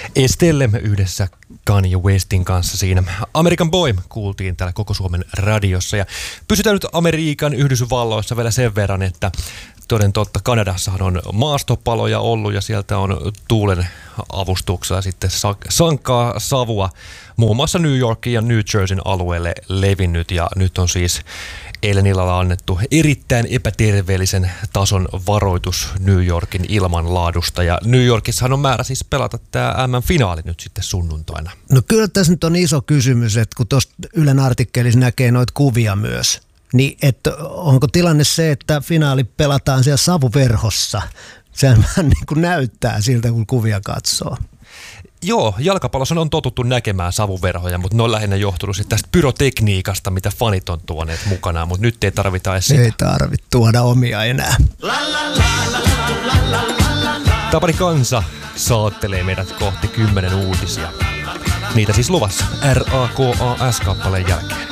Estelle yhdessä Kanye Westin kanssa siinä. American Boy kuultiin täällä koko Suomen radiossa ja pysytään nyt Amerikan Yhdysvalloissa vielä sen verran, että toden totta Kanadassahan on maastopaloja ollut ja sieltä on tuulen avustuksella sitten sankaa savua muun muassa New Yorkin ja New Jerseyn alueelle levinnyt ja nyt on siis eilen illalla annettu erittäin epäterveellisen tason varoitus New Yorkin ilmanlaadusta ja New Yorkissahan on määrä siis pelata tämä MM-finaali nyt sitten sunnuntaina. No kyllä tässä nyt on iso kysymys, että kun tuosta Ylen artikkelissa näkee noita kuvia myös, niin että onko tilanne se, että finaali pelataan siellä savuverhossa? Sehän vähän niin kuin näyttää siltä, kun kuvia katsoo. Joo, jalkapallossa on totuttu näkemään savuverhoja, mutta ne on lähinnä johtunut tästä pyrotekniikasta, mitä fanit on tuoneet mukanaan, mutta nyt ei tarvita edes sitä. Ei tarvitse tuoda omia enää. Tapani Kansa saattelee meidät kohti 10 uutisia. Niitä siis luvassa RAKAS-kappaleen jälkeen.